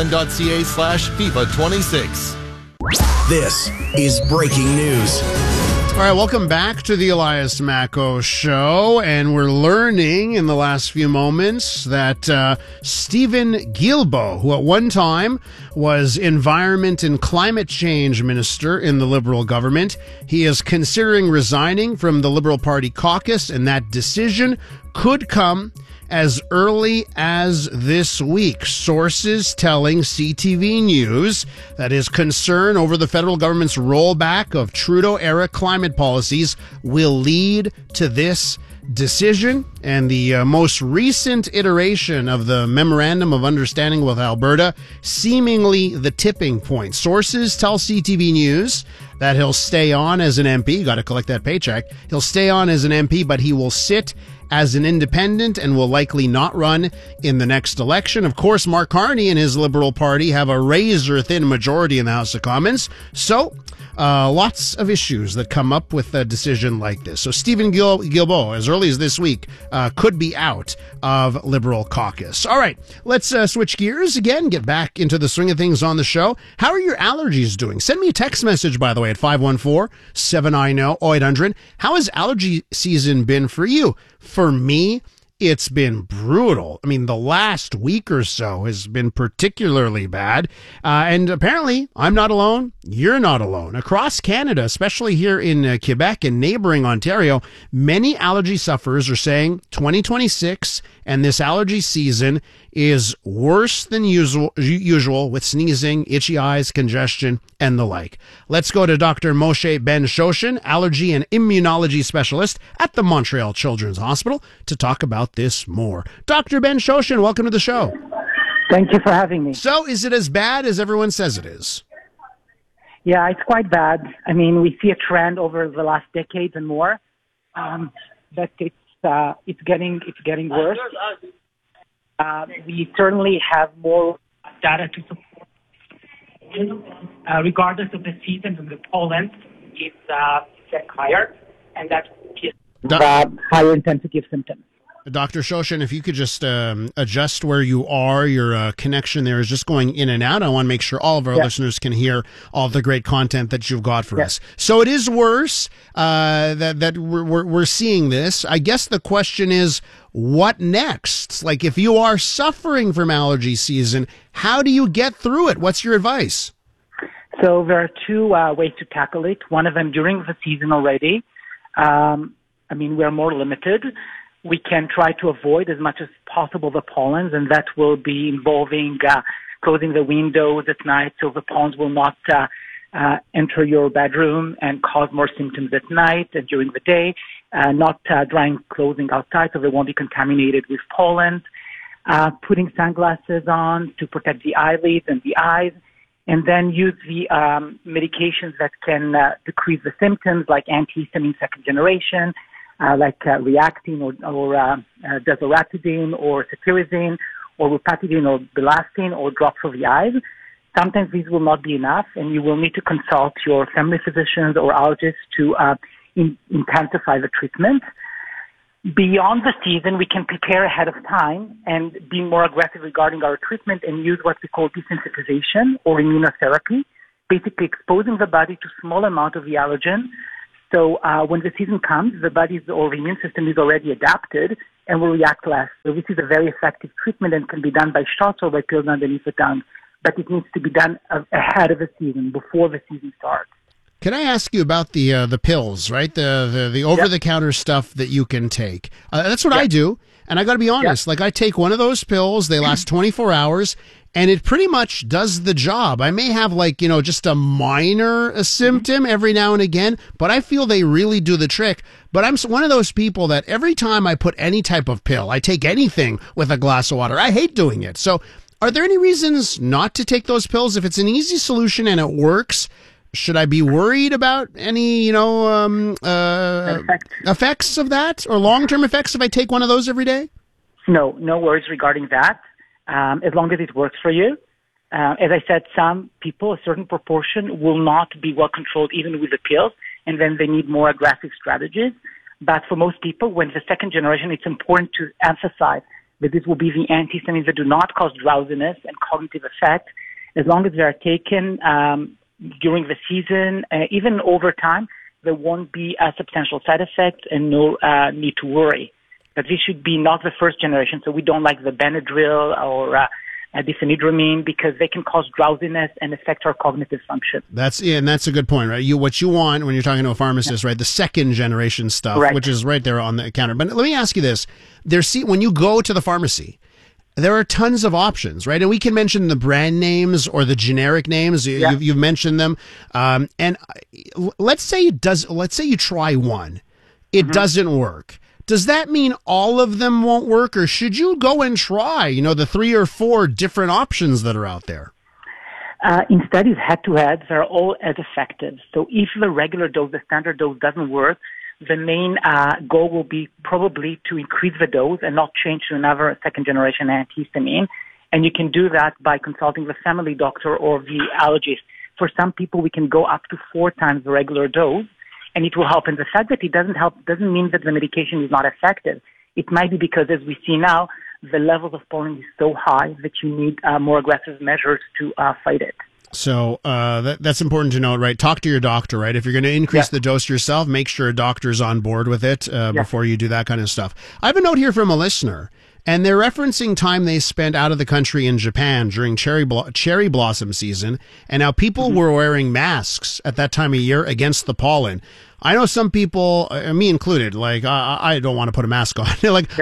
tsn.ca/FIFA26. This is breaking news. All right, welcome back to the Elias Macco Show, and we're learning in the last few moments that Stephen Guilbeault, who at one time was Environment and Climate Change Minister in the Liberal government, he is considering resigning from the Liberal Party caucus, and that decision could come as early as this week. Sources telling CTV News that his concern over the federal government's rollback of Trudeau-era climate policies will lead to this decision. And the most recent iteration of the Memorandum of Understanding with Alberta, seemingly the tipping point. Sources tell CTV News that he'll stay on as an MP. Got to collect that paycheck. He'll stay on as an MP, but he will sit as an independent and will likely not run in the next election. Of course, Mark Carney and his Liberal Party have a razor-thin majority in the House of Commons. So, lots of issues that come up with a decision like this. So Stephen Guilbeault, as early as this week, could be out of Liberal caucus. All right, let's switch gears again, get back into the swing of things on the show. How are your allergies doing? Send me a text message, by the way, at 514-790-0800. How has allergy season been for you? For me, it's been brutal. I mean, the last week or so has been particularly bad. And apparently, I'm not alone. You're not alone. Across Canada, especially here in Quebec and neighboring Ontario, many allergy sufferers are saying 2026 and this allergy season is worse than usual with sneezing, itchy eyes, congestion, and the like. Let's go to Dr. Moshe Ben-Shoshan, allergy and immunology specialist at the Montreal Children's Hospital, to talk about this more. Dr. Ben-Shoshan, welcome to the show. Thank you for having me. So, is it as bad as everyone says it is? Yeah, it's quite bad. I mean, we see a trend over the last decades and more, but it's getting worse. We certainly have more data to support. Regardless of the season and the pollen, it's higher, and that gives higher intensity of symptoms. Dr. Shoshan, if you could just adjust where you are, your connection there is just going in and out. I want to make sure all of our listeners can hear all the great content that you've got for us. So it is worse that we're seeing this. I guess the question is, what next? Like, if you are suffering from allergy season, how do you get through it? What's your advice? So there are two ways to tackle it. One of them during the season already. we're more limited. We can try to avoid as much as possible the pollens, and that will be involving closing the windows at night so the pollens will not enter your bedroom and cause more symptoms at night and during the day, not drying clothing outside so they won't be contaminated with pollen, putting sunglasses on to protect the eyelids and the eyes, and then use the medications that can decrease the symptoms like antihistamine second generation, like Reactine or Desoratidine or Cetirizine or Rupatidine or Bilastine or drops for the eyes. Sometimes these will not be enough, and you will need to consult your family physicians or allergists to intensify the treatment. Beyond the season, we can prepare ahead of time and be more aggressive regarding our treatment and use what we call desensitization or immunotherapy, basically exposing the body to small amount of the allergen. So when the season comes, the body's or immune system is already adapted and will react less. So this is a very effective treatment and can be done by shots or by pills underneath the tongue. But it needs to be done ahead of the season, before the season starts. Can I ask you about the pills, right? The over-the-counter stuff that you can take. That's what I do, and I got to be honest. Like, I take one of those pills, they last 24 hours, and it pretty much does the job. I may have, just a minor symptom every now and again, but I feel they really do the trick. But I'm one of those people that every time I put any type of pill, I take anything with a glass of water. I hate doing it. So are there any reasons not to take those pills? If it's an easy solution and it works, should I be worried about any, effects of that or long-term effects if I take one of those every day? No worries regarding that, as long as it works for you. As I said, some people, a certain proportion, will not be well controlled even with the pills, and then they need more aggressive strategies. But for most people, when the second generation, it's important to emphasize that this will be the antihistamines that do not cause drowsiness and cognitive effect, as long as they are taken during the season, even over time, there won't be a substantial side effects and no need to worry. But this should be not the first generation, so we don't like the Benadryl or diphenhydramine because they can cause drowsiness and affect our cognitive function. And that's a good point, right? What you want when you're talking to a pharmacist, right? The second generation stuff, which is right there on the counter. But let me ask you this: when you go to the pharmacy, there are tons of options, right? And we can mention the brand names or the generic names. You've mentioned them. And let's say you try one, it doesn't work. Does that mean all of them won't work, or should you go and try, the 3 or 4 different options that are out there? In studies head-to-head, they're all as effective. So if the regular dose, the standard dose doesn't work, the main goal will be probably to increase the dose and not change to another second-generation antihistamine. And you can do that by consulting the family doctor or the allergist. For some people, we can go up to 4 times the regular dose, and it will help. And the fact that it doesn't help doesn't mean that the medication is not effective. It might be because, as we see now, the levels of pollen is so high that you need more aggressive measures to fight it. So that's important to note, right? Talk to your doctor, right? If you're going to increase the dose yourself, make sure a doctor's on board with it before you do that kind of stuff. I have a note here from a listener, and they're referencing time they spent out of the country in Japan during cherry blossom season, and how people were wearing masks at that time of year against the pollen. I know some people, me included, I don't want to put a mask on.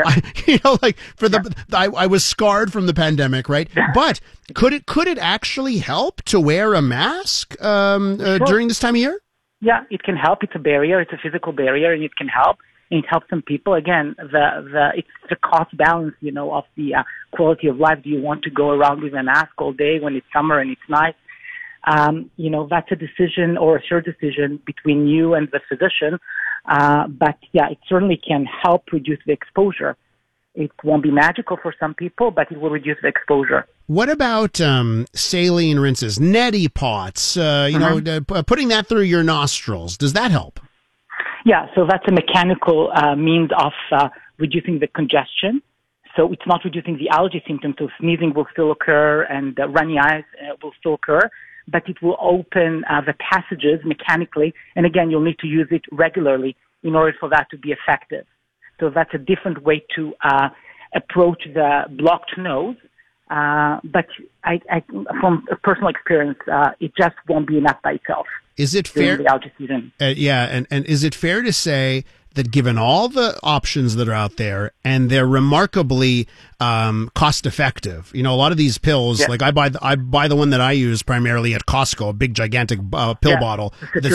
I was scarred from the pandemic, right? But could it actually help to wear a mask during this time of year? Yeah, it can help. It's a barrier. It's a physical barrier, and it can help. And it helps some people. Again, it's the cost balance, of the quality of life. Do you want to go around with a mask all day when it's summer and it's nice? That's a decision or a shared decision between you and the physician. But it certainly can help reduce the exposure. It won't be magical for some people, but it will reduce the exposure. What about saline rinses, neti pots, putting that through your nostrils? Does that help? Yeah, so that's a mechanical means of reducing the congestion. So it's not reducing the allergy symptoms, so sneezing will still occur and runny eyes will still occur, but it will open the passages mechanically. And again, you'll need to use it regularly in order for that to be effective. So that's a different way to approach the blocked nose. But I from personal experience, it just won't be enough by itself. is it fair? during the algae season. And is it fair to say that given all the options that are out there and they're remarkably cost effective, a lot of these pills, like I buy the one that I use primarily at Costco, a big gigantic pill bottle.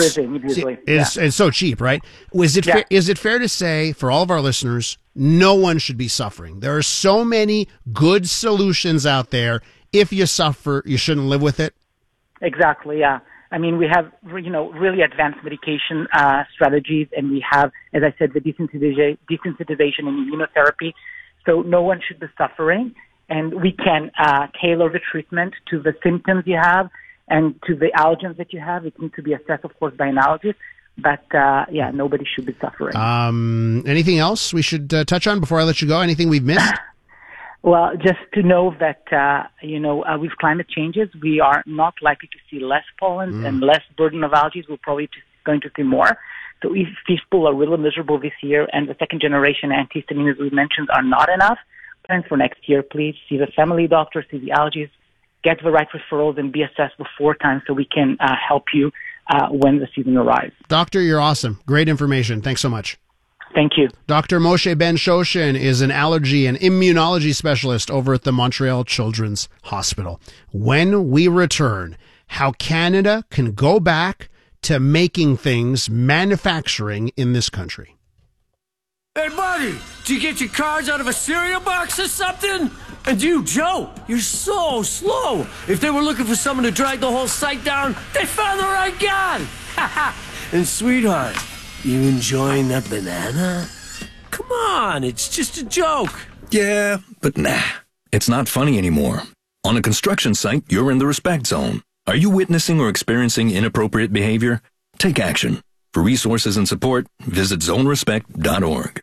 It's so cheap, right? Is it fair to say for all of our listeners, no one should be suffering? There are so many good solutions out there. If you suffer, you shouldn't live with it. Exactly. Yeah. I mean, we have, really advanced medication strategies, and we have, as I said, the desensitization and immunotherapy. So no one should be suffering, and we can tailor the treatment to the symptoms you have and to the allergens that you have. It needs to be assessed, of course, by an allergist. But, nobody should be suffering. Anything else we should touch on before I let you go? Anything we've missed? Well, just to know that, with climate changes, we are not likely to see less pollen and less burden of algae. We're probably going to see more. So if people are really miserable this year and the second-generation antihistamines, as we mentioned, are not enough, plan for next year, please. See the family doctor, see the allergist, get the right referrals, and be assessed before time so we can help you when the season arrives. Doctor, you're awesome. Great information. Thanks so much. Thank you. Dr. Moshe Ben-Shoshen is an allergy and immunology specialist over at the Montreal Children's Hospital. When we return, how Canada can go back to making things, manufacturing in this country. Hey, buddy, did you get your cards out of a cereal box or something? And you, Joe, you're so slow. If they were looking for someone to drag the whole site down, they found the right guy. And sweetheart, you enjoying that banana? Come on, it's just a joke. Yeah, but nah, it's not funny anymore. On a construction site, you're in the respect zone. Are you witnessing or experiencing inappropriate behavior? Take action. For resources and support, visit zonerespect.org.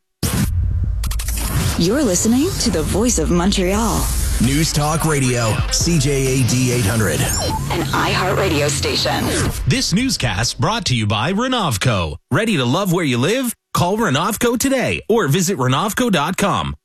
You're listening to the Voice of Montreal. News Talk Radio, CJAD 800. An iHeartRadio station. This newscast brought to you by Renovco. Ready to love where you live? Call Renovco today or visit Renovco.com.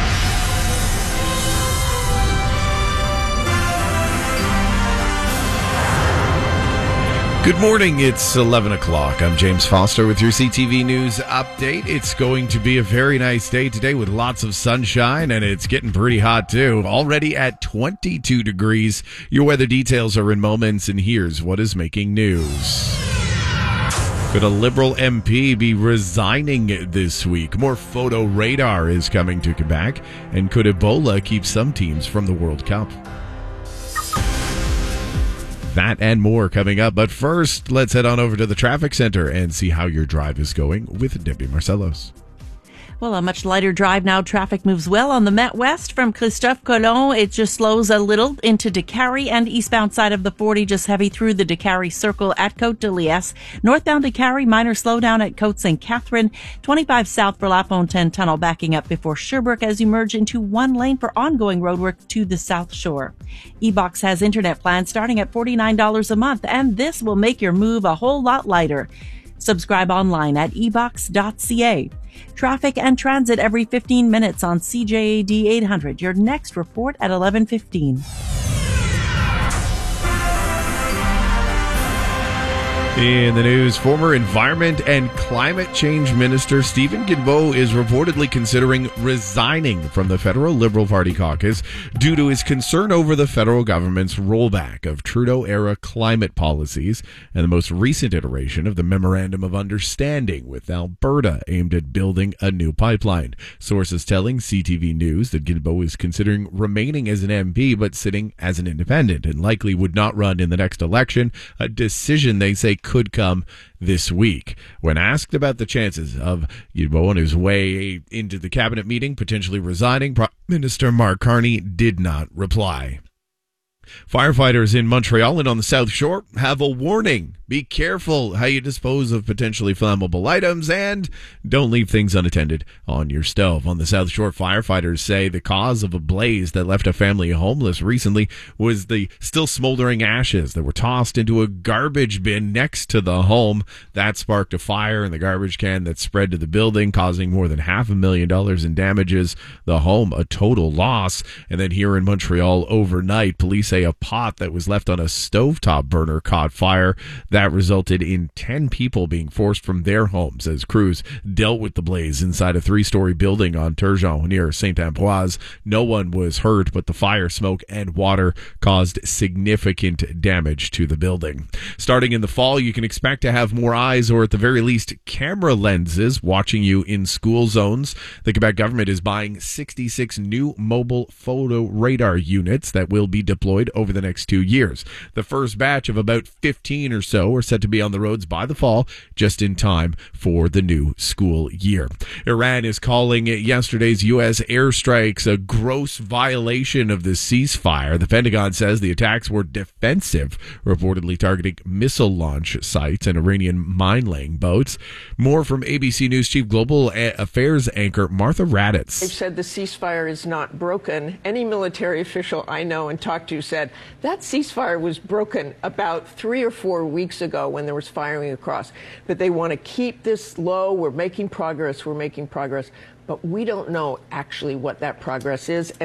Good morning, it's 11 o'clock. I'm James Foster with your CTV News update. It's going to be a very nice day today with lots of sunshine, and it's getting pretty hot too. Already at 22 degrees. Your weather details are in moments, and here's what is making news. Could a Liberal MP be resigning this week? More photo radar is coming to Quebec, and could Ebola keep some teams from the World Cup? That and more coming up. But first, let's head on over to the traffic center and see how your drive is going with Debbie Marcellos. Well, a much lighter drive now. Traffic moves well on the Met West from Christophe Colomb. It just slows a little into Décarie and eastbound side of the 40, just heavy through the Décarie Circle at Côte de Liesse. Northbound Décarie, minor slowdown at Côte St. Catherine. 25 south for La Fontaine Tunnel backing up before Sherbrooke as you merge into one lane for ongoing roadwork to the South Shore. eBox has internet plans starting at $49 a month, and this will make your move a whole lot lighter. Subscribe online at ebox.ca. Traffic and transit every 15 minutes on CJAD 800. Your next report at 11:15. In the news, former Environment and Climate Change Minister Stephen Guilbeault is reportedly considering resigning from the federal Liberal Party caucus due to his concern over the federal government's rollback of Trudeau-era climate policies and the most recent iteration of the Memorandum of Understanding with Alberta aimed at building a new pipeline. Sources telling CTV News that Guilbeault is considering remaining as an MP but sitting as an independent and likely would not run in the next election, a decision they say could come this week. When asked about the chances of Guilbeault on his way into the cabinet meeting potentially resigning, Prime Minister Mark Carney did not reply. Firefighters in Montreal and on the South Shore have a warning. Be careful how you dispose of potentially flammable items and don't leave things unattended on your stove. On the South Shore, firefighters say the cause of a blaze that left a family homeless recently was the still smoldering ashes that were tossed into a garbage bin next to the home. That sparked a fire in the garbage can that spread to the building, causing more than $500,000 in damages. The home a total loss. And then here in Montreal overnight, police say say a pot that was left on a stovetop burner caught fire. That resulted in 10 people being forced from their homes as crews dealt with the blaze inside a 3-story building on Turgeon near Saint-Ambroise. No one was hurt, but the fire, smoke, and water caused significant damage to the building. Starting in the fall, you can expect to have more eyes, or at the very least, camera lenses watching you in school zones. The Quebec government is buying 66 new mobile photo radar units that will be deployed over the next 2 years. The first batch of about 15 or so are set to be on the roads by the fall, just in time for the new school year. Iran is calling yesterday's U.S. airstrikes a gross violation of the ceasefire. The Pentagon says the attacks were defensive, reportedly targeting missile launch sites and Iranian mine-laying boats. More from ABC News Chief Global Affairs anchor Martha Raddatz. They've said the ceasefire is not broken. Any military official I know and talked to said that ceasefire was broken about 3 or 4 weeks ago when there was firing across. But they want to keep this low. We're making progress. But we don't know actually what that progress is.